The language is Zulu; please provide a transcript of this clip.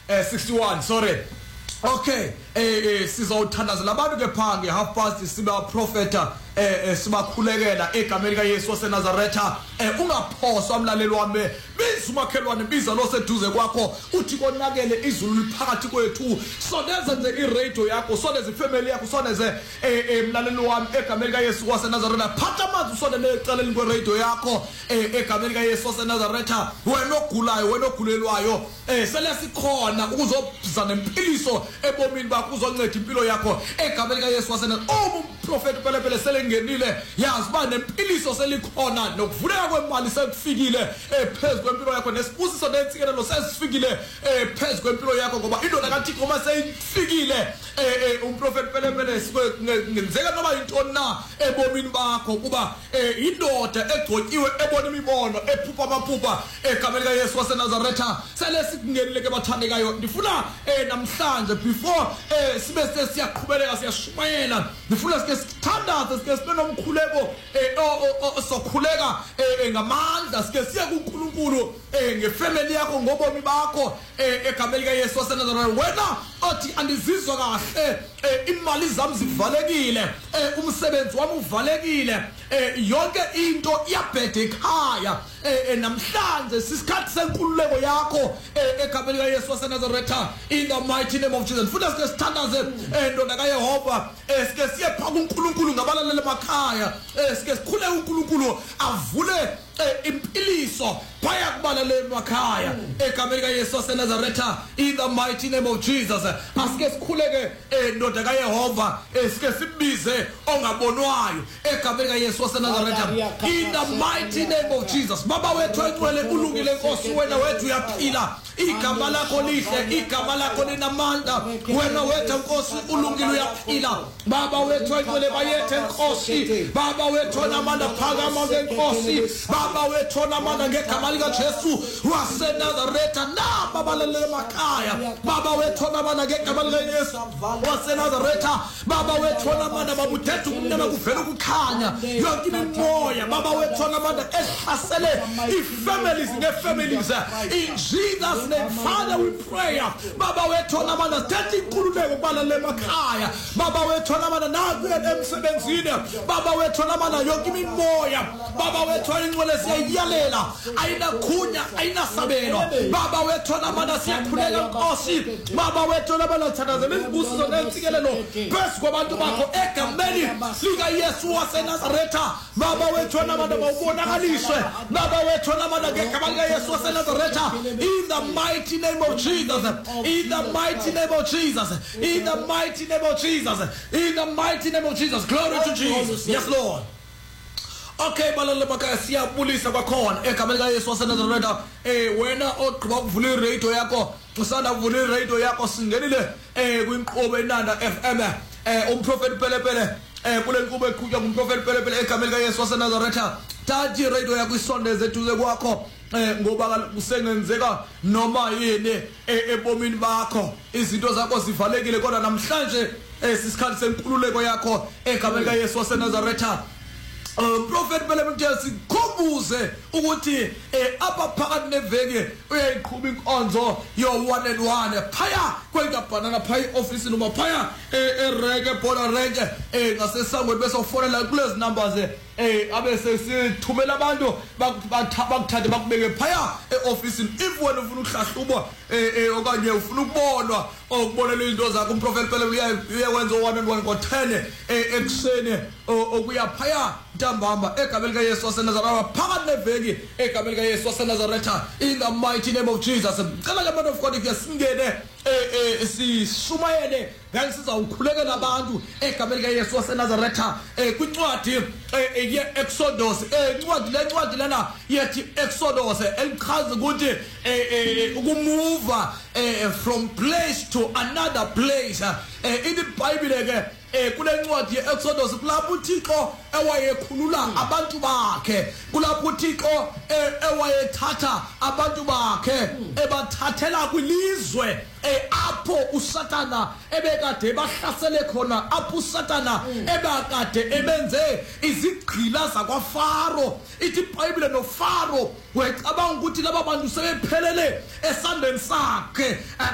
61 sorry. Okay, sizawuthandazela abantu ke phange half-past siba profeta sibakhulekela egameni lika Yesu waseNazaretha. Ungaphoswa mlaleli wami, biza umakhelwane, biza loseduze kwakho, uthi konakele izulu liphakathi kwethu. Sondeza nje iradio yakho, sondeza ifamily yakho, sondeze mlaleli wami egameni lika Yesu waseNazaretha. Phatha amanzi usondele eceleni kweradio yakho egameni lika Yesu waseNazaretha. Wena ogulayo, wena ogulelwayo, sele sikhona ukuzobiza nempiliso ebomini bakho, uzonceda impilo yakho egameni lika Yesu waseNazaretha. Umprofeti pelepele selengenile, yazi ba nempiliso selikhona, nokuvuleka kwemali sekufikile phezu kwempilo yakho, nesibusiso nentsikelelo sesifikile phezu kwempilo yakho, ngoba indoda kaThixo uma seyifikile umprofeti pelepele ngenzeka noba yintoni na ebomini bakho, kuba indoda egcotshiwe ebona imibono ephupha amaphupha egameni lika Yesu waseNazaretha. Sele sikungenile ke bathandekayo, ndifuna namhlanje before sibe siyaqhubeleka siyashumayela, ndifuna sike sithandaze, sike sibe nomkhuleko sokhuleka ngamandla, sike siye kuNkulunkulu ngefamily yakho, ngobomi bakho egameni lika Yesu waseNazaretha. Wena othi andizizwa kahle, imali zami zivalekile, umsebenzi wami uvalekile, yonke into iyabheda ekhaya, namhlanje sisikhathi senkululeko yakho egameni lika Yesu waseNazaretha, in the mighty name of Jesus. Ndifuna sike sithandaze ndodana kaYehova, sike siye phambi kuNkulunkulu ngabalaleli emakhaya, sike sikhule uNkulunkulu avule impiliso phaya kubalaleli emakhaya egameni lika Yesu waseNazaretha, in the mighty name of Jesus. Asike sikhuleke ndodana kaYehova, sike sibize ongabonwayo egameni lika Yesu waseNazaretha, in the mighty name of Jesus. Baba wethu ecwele ulungile Nkosi, wena wethu uyaphila, igama lakho lihle, igama lakho linamandla, wena wethu Nkosi ulungile uyaphila. Baba wethu ecwele bayethe Nkosi, Baba wethu onamandla phakama ngeNkosi, Baba wethu onamandla ngegama lika Jesu waseNazaretha. Na baba lalele emakhaya, Baba wethu onamandla ngegama lika Yesu waseNazaretha. Baba wethu onamandla babuthethe ukumnyama kuvela ukukhanya, yonke imimoya Baba wethu onamandla ehlasele ifamilies ngefamilies, in Jesus name. Father, we pray, Baba wethu onamandla sithethe inkululeko kubalalele emakhaya, Baba wethu onamandla nakuye emsebenzini, Baba wethu onamandla yonke imimoya, Baba wethu ingcwele siyayiyalela, ayinakhunya ayinasabelo, Baba wethu onamandla siyakhuleka Nkosi, Baba wethu onamandla sithandazela izibusiso nentsikelelo phezu kwabantu bakho egameni lika Yesu waseNazaretha. Baba wethu onamandla mawubonakaliswe, Baba wethu onamandla ngegama lika Yesu waseNazaretha, in the mighty name of Jesus, in the mighty name of Jesus, in the mighty name of Jesus, in the mighty name of Jesus. Glory to Jesus. Yes, Lord. Okay, balalele emakhaya siyabulisa kwakhona egameni lika Yesu waseNazaretha. Wena ogqiba ukuvula iradio yakho, usanda kuvula iradio yakho, singenile kwinkqubo enanda FM, umprofeti pelepele kule nkqubo eqhutywa ngumprofeti pelepele egameni lika Yesu waseNazaretha. Thatha iradio yakho isondeze eduze kwakho, ngoba kusengenzeka noma yini ebomini bakho, izinto zakho zivalekile, kodwa namhlanje sisikhathi senkululeko yakho egameni lika Yesu waseNazaretha. Prophet Belemnte sikhumbuze ukuthi apha phakathi neveki uyayiqhuba inkonzo yo 1-on-1 phaya kweNkabanana, phaya office noma phaya ereke bona reke ngasesangweni, bese ufonela kulezi numbers abe sesithumela abantu bakuthathe bakubeke phaya eoffice. If wena ufuna ukuhlahlubwa okanye ufuna ukubonwa okubonela izinto zakho, umprofeti phela uyawenza 1-on-1 ngo-10 ekuseni okuya phaya ntambama egameni lika Yesu waseNazaretha, phakathi neveki egameni lika Yesu waseNazaretha, in the mighty name of Jesus. Cela ke man of God singene sishumayele sizawukhulekela abantu egameni lika Yesu waseNazaretha kwincwadi ye-Exodus. Incwadi lena yethi Exodus elichaza ukuthi ukumuva from place to another place. IBhayibhile ke kule ncwadi ye-Exodus kulapho uThixo ewayekhulula abantu bakhe, kulapho uThixo ewayethatha abantu bakhe ebathathela kwilizwe apho uSathana ebekade bahlasele khona, apho uSathana ebekade ebenze izigqila zakwaFaro. Ithi iBhayibhile noFaro wecabanga ukuthi laba bantu sebephelele esandleni sakhe.